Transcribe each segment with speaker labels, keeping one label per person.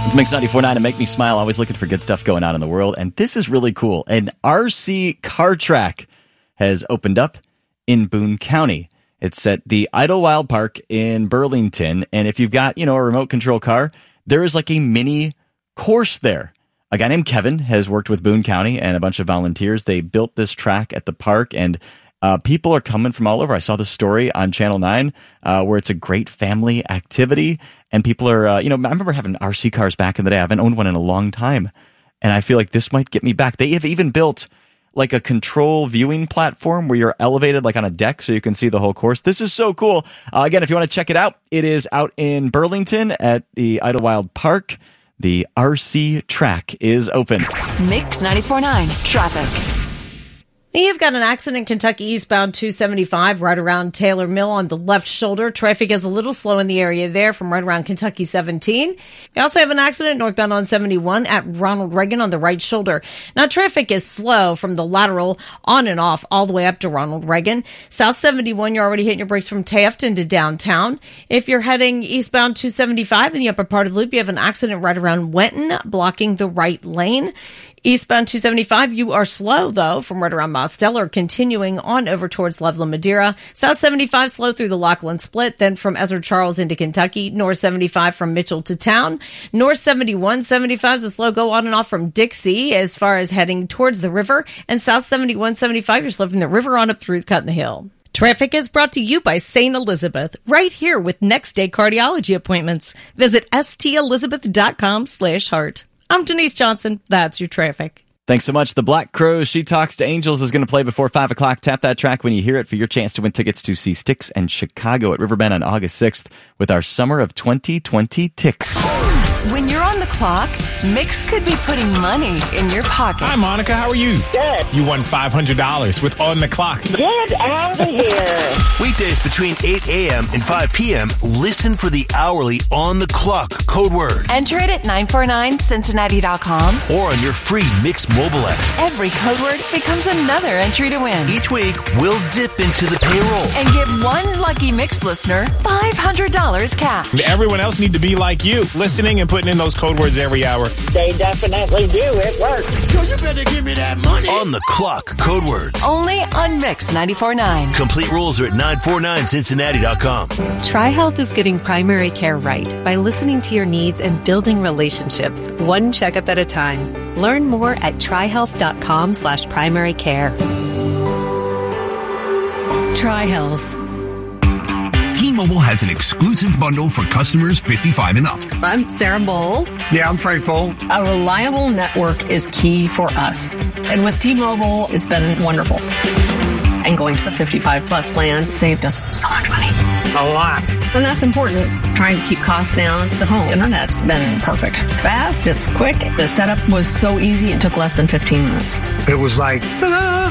Speaker 1: It's Mix 94.9 and Make Me Smile. Always looking for good stuff going on in the world. And this is really cool. An RC car track has opened up in Boone County. It's at the Idlewild Park in Burlington. And if you've got, a remote control car, there is like a mini course there. A guy named Kevin has worked with Boone County and a bunch of volunteers. They built this track at the park, and people are coming from all over. I saw this story on Channel 9 where it's a great family activity. And people are, I remember having RC cars back in the day. I haven't owned one in a long time. And I feel like this might get me back. They have even built like a control viewing platform where you're elevated like on a deck so you can see the whole course. This is so cool. Again, if you want to check it out, it is out in Burlington at the Idlewild Park. The RC track is open.
Speaker 2: Mix 94.9 traffic.
Speaker 3: You've got an accident in Kentucky eastbound 275 right around Taylor Mill on the left shoulder. Traffic is a little slow in the area there from right around Kentucky 17. You also have an accident northbound on 71 at Ronald Reagan on the right shoulder. Now, traffic is slow from the lateral on and off all the way up to Ronald Reagan. South 71, you're already hitting your brakes from Taft into downtown. If you're heading eastbound 275 in the upper part of the loop, you have an accident right around Wenton blocking the right lane. Eastbound 275, you are slow, though, from right around Mosteller, continuing on over towards Loveland, Madeira. South 75, slow through the Lachlan Split, then from Ezra Charles into Kentucky. North 75 from Mitchell to town. North 71, 75 is a slow go on and off from Dixie as far as heading towards the river. And South 71, 75, you're slow from the river on up through Cut in the Hill. Traffic is brought to you by St. Elizabeth, right here with next day cardiology appointments. Visit stelizabeth.com/heart. I'm Denise Johnson. That's your traffic.
Speaker 1: Thanks so much. The Black Crowes, She Talks to Angels is going to play before 5 o'clock. Tap that track when you hear it for your chance to win tickets to see Styx and Chicago at Riverbend on August 6th with our Summer of 2020 Ticks.
Speaker 2: When you're on the clock, Mix could be putting money in your pocket.
Speaker 4: Hi, Monica. How are you?
Speaker 5: Good.
Speaker 4: You won $500 with On the Clock.
Speaker 5: Get out of here.
Speaker 6: Weekdays between 8 a.m. and 5 p.m., listen for the hourly On the Clock code word.
Speaker 2: Enter it at 949cincinnati.com.
Speaker 6: Or on your free Mix mobile app.
Speaker 2: Every code word becomes another entry to win.
Speaker 6: Each week, we'll dip into the payroll
Speaker 2: and give one lucky Mix listener $500 cash.
Speaker 4: Everyone else need to be like you, listening and putting in those code words every hour.
Speaker 5: They definitely do. It works.
Speaker 7: So you better give me that money.
Speaker 6: On the Clock code words.
Speaker 2: Only on Mix 94.9.
Speaker 6: Complete rules are at 949cincinnati.com.
Speaker 8: TriHealth is getting primary care right by listening to your needs and building relationships, one checkup at a time. Learn more at trihealth.com/primary care. TriHealth.
Speaker 9: T-Mobile has an exclusive bundle for customers 55 and up.
Speaker 10: I'm Sarah Bowl.
Speaker 11: Yeah, I'm Frank Bowl.
Speaker 10: A reliable network is key for us. And with T-Mobile, it's been wonderful. And going to the 55 plus plan saved us so much money.
Speaker 11: A lot.
Speaker 10: And that's important. Trying to keep costs down. The home internet's been perfect. It's fast. It's quick. The setup was so easy. It took less than 15 minutes.
Speaker 11: It was like, ta-da!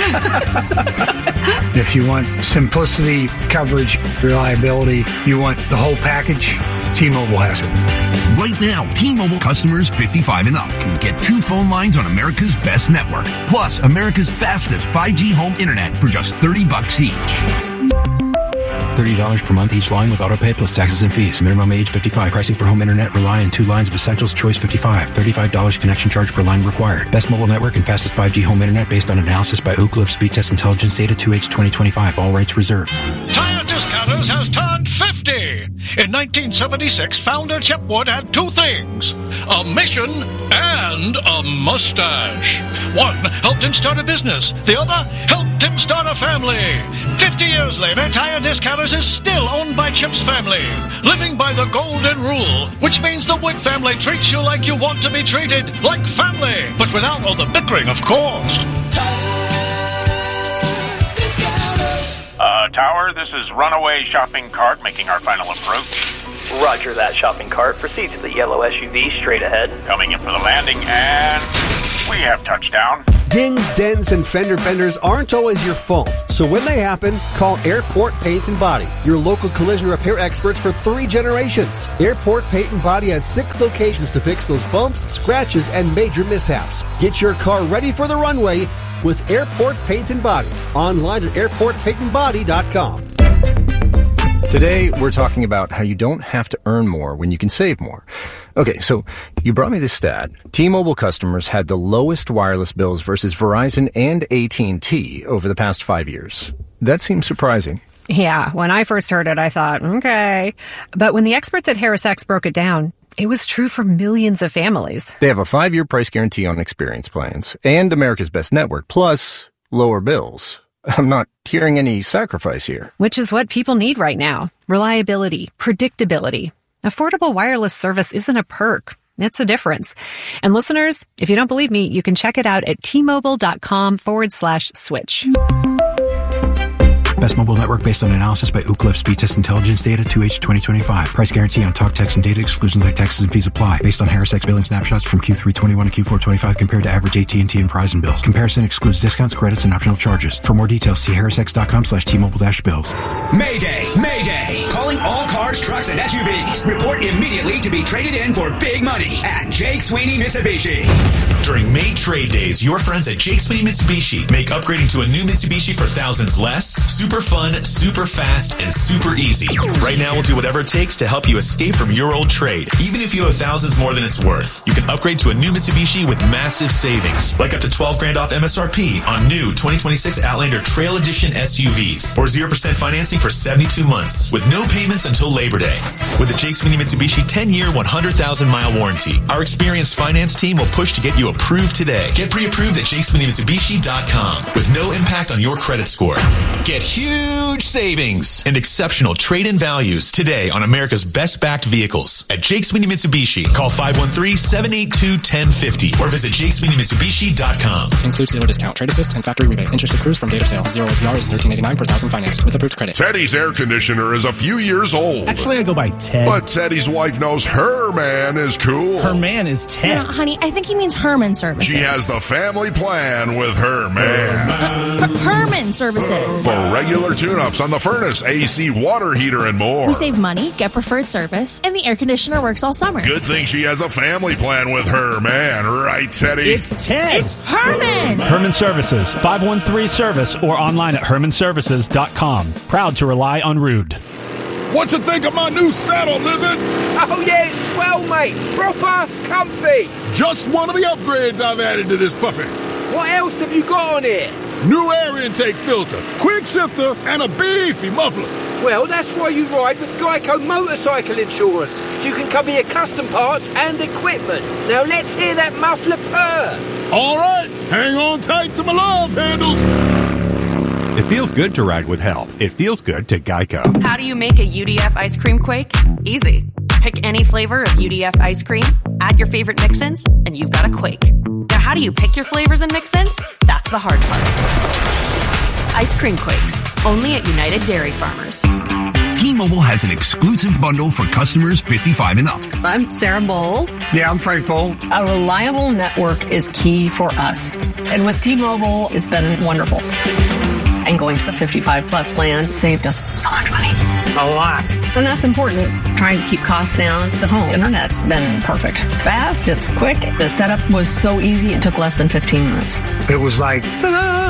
Speaker 11: If you want simplicity, coverage, reliability, you want the whole package, T-Mobile has it.
Speaker 9: Right now, T-Mobile customers 55 and up can get 2 phone lines on America's best network, plus America's fastest 5G home internet for just $30 each.
Speaker 12: $30 per month each line with autopay plus taxes and fees. Minimum age 55. Pricing for home internet rely on 2 lines of Essentials Choice 55. $35 connection charge per line required. Best mobile network and fastest 5G home internet based on analysis by Ookla of Speed Test Intelligence data 2H 2025. All rights reserved.
Speaker 13: Tire Discounters has turned 50. In 1976, founder Chip Wood had 2 things: a mission and a mustache. One helped him start a business. The other helped him start a family. 50 years later, Tire Discounters is still owned by Chip's family, living by the golden rule, which means the Wood family treats you like you want to be treated, like family, but without all the bickering, of course.
Speaker 14: Tower, this is Runaway Shopping Cart making our final approach.
Speaker 15: Roger that, shopping cart. Proceed to the yellow SUV straight ahead.
Speaker 14: Coming in for the landing, and we have touchdown.
Speaker 16: Dings, dents, and fender benders aren't always your fault. So when they happen, call Airport Paint and Body, your local collision repair experts for 3 generations. Airport Paint and Body has 6 locations to fix those bumps, scratches, and major mishaps. Get your car ready for the runway with Airport Paint and Body. Online at airportpaintandbody.com.
Speaker 17: Today, we're talking about how you don't have to earn more when you can save more. Okay, so you brought me this stat. T-Mobile customers had the lowest wireless bills versus Verizon and AT&T over the past 5 years. That seems surprising.
Speaker 8: Yeah, when I first heard it, I thought, okay. But when the experts at HarrisX broke it down, it was true for millions of families.
Speaker 17: They have a 5-year price guarantee on experience plans and America's Best Network, plus lower bills. I'm not hearing any sacrifice here.
Speaker 8: Which is what people need right now. Reliability, predictability. Affordable wireless service isn't a perk. It's a difference. And listeners, if you don't believe me, you can check it out at T-Mobile.com/switch.
Speaker 12: Best mobile network based on analysis by Ookla Speed Test Intelligence Data 2H 2025. Price guarantee on talk, text, and data. Exclusions like taxes and fees apply. Based on HarrisX billing snapshots from Q3 21 to Q4 25 compared to average AT&T and Verizon bills. Comparison excludes discounts, credits, and optional charges. For more details, see harrisx.com/T-Mobile-bills.
Speaker 18: Mayday! Mayday! Calling all cars, trucks, and SUVs. Report immediately to be traded in for big money at Jake Sweeney Mitsubishi.
Speaker 19: During May Trade Days, your friends at Jake Sweeney Mitsubishi make upgrading to a new Mitsubishi for thousands less, super fun, super fast, and super easy. Right now, we'll do whatever it takes to help you escape from your old trade. Even if you have thousands more than it's worth, you can upgrade to a new Mitsubishi with massive savings, like up to $12,000 off MSRP on new 2026 Outlander Trail Edition SUVs, or 0% financing for 72 months, with no payments until Labor Day. With the Jake Sweeney Mitsubishi 10-year, 100,000-mile warranty, our experienced finance team will push to get you approved today. Get pre-approved at JakeSweeneyMitsubishi.com with no impact on your credit score. Get huge savings and exceptional trade-in values today on America's best-backed vehicles at Jake Sweeney Mitsubishi. Call 513-782-1050 or visit JakeSweeneyMitsubishi.com.
Speaker 20: Includes dealer discount, trade assist, and factory rebate. Interest accrues from date of sale. 0 APR is $13.89 per thousand financed with approved credit.
Speaker 21: Teddy's air conditioner is a few years old.
Speaker 22: Actually, I go by Ted.
Speaker 21: But Teddy's wife knows her man is cool.
Speaker 22: Her man is Ted.
Speaker 23: No, honey, I think he means Herman Services.
Speaker 21: She has the family plan with her man.
Speaker 23: Herman Services.
Speaker 21: For regular tune-ups on the furnace, AC, water heater, and more.
Speaker 23: We save money, get preferred service, and the air conditioner works all summer.
Speaker 21: Good thing she has a family plan with her man, right, Teddy?
Speaker 22: It's Ted.
Speaker 23: It's Herman.
Speaker 24: Herman Services, 513-SERVICE, or online at hermanservices.com. Proud to rely on Rude.
Speaker 21: What you think of my new saddle, Lizard?
Speaker 25: Oh, yeah, it's swell, mate. Proper comfy.
Speaker 21: Just one of the upgrades I've added to this puppy.
Speaker 25: What else have you got on here?
Speaker 21: New air intake filter, quick shifter, and a beefy muffler.
Speaker 25: Well, that's why you ride with Geico Motorcycle Insurance, so you can cover your custom parts and equipment. Now let's hear that muffler purr.
Speaker 21: All right, hang on tight to my love handles.
Speaker 26: It feels good to ride with help. It feels good to Geico.
Speaker 27: How do you make a UDF ice cream quake? Easy. Pick any flavor of UDF ice cream, add your favorite mix-ins, and you've got a quake. Now, how do you pick your flavors and mix-ins? That's the hard part. Ice cream quakes, only at United Dairy Farmers.
Speaker 9: T-Mobile has an exclusive bundle for customers 55 and up.
Speaker 10: I'm Sarah Bowl.
Speaker 11: Yeah, I'm Frank Bowl.
Speaker 10: A reliable network is key for us. And with T-Mobile, it's been wonderful. And going to the 55 plus plan saved us so much money.
Speaker 11: A lot.
Speaker 10: And that's important. Trying to keep costs down. The home internet's been perfect. It's fast, it's quick. The setup was so easy, it took less than 15 minutes.
Speaker 11: It was like, ta-da!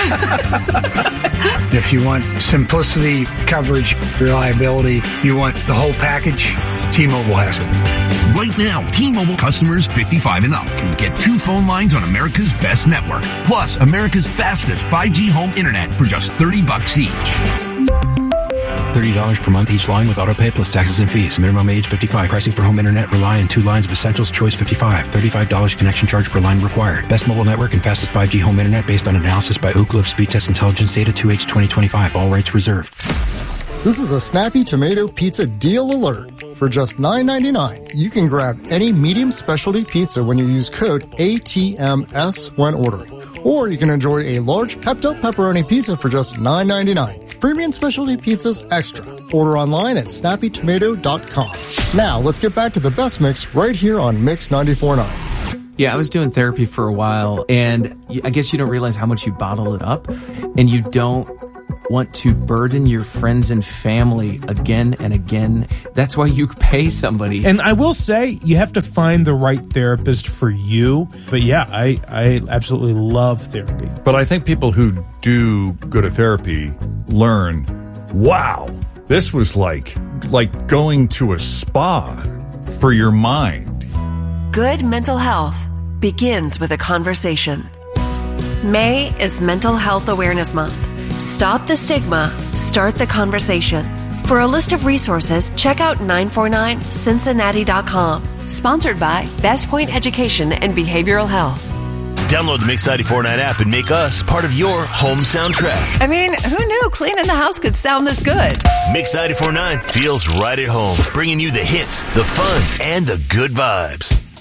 Speaker 11: If you want simplicity, coverage, reliability, you want the whole package, T-Mobile has it.
Speaker 9: Right now, T-Mobile customers 55 and up can get 2 phone lines on America's best network, plus America's fastest 5G home internet for just $30 each.
Speaker 12: $30 per month each line with autopay plus taxes and fees. Minimum age 55. Pricing for home internet rely on 2 lines of Essentials Choice 55. $35 connection charge per line required. Best mobile network and fastest 5G home internet based on analysis by Ookla Speed Test Intelligence Data 2H 2025. All rights reserved.
Speaker 28: This is a Snappy Tomato Pizza deal alert. For just $9.99, you can grab any medium specialty pizza when you use code ATMS when ordering. Or you can enjoy a large Pepto Pepperoni pizza for just $9.99. Premium specialty pizzas extra. Order online at snappytomato.com. Now, let's get back to the best mix right here on Mix 94.9.
Speaker 29: Yeah, I was doing therapy for a while, and I guess you don't realize how much you bottle it up, and you don't want to burden your friends and family again and again. That's why you pay somebody.
Speaker 4: And I will say, you have to find the right therapist for you. But yeah, I absolutely love therapy.
Speaker 30: But I think people who do go to therapy learn, wow,
Speaker 1: This was like going to a spa for your mind.
Speaker 2: Good mental health begins with a conversation. May is Mental Health Awareness Month. Stop the stigma, start the conversation. For a list of resources, check out 949cincinnati.com. Sponsored by Best Point Education and Behavioral Health.
Speaker 3: Download the Mix 94.9 app and make us part of your home soundtrack.
Speaker 2: I mean, who knew cleaning the house could sound this good?
Speaker 3: Mix 94.9 feels right at home, bringing you the hits, the fun, and the good vibes.